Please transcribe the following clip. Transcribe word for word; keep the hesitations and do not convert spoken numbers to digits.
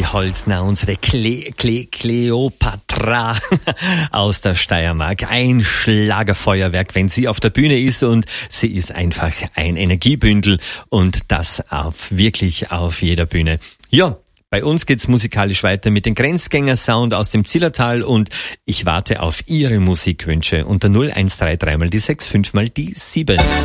Holzner, unsere Cle Cle Kleopatra aus der Steiermark. Ein Schlagerfeuerwerk, wenn sie auf der Bühne ist, und sie ist einfach ein Energiebündel, und das auf wirklich auf jeder Bühne. Ja, bei uns geht's musikalisch weiter mit dem Grenzgänger-Sound aus dem Zillertal, und ich warte auf Ihre Musikwünsche unter null eins drei drei mal die sechs fünf mal die sieben.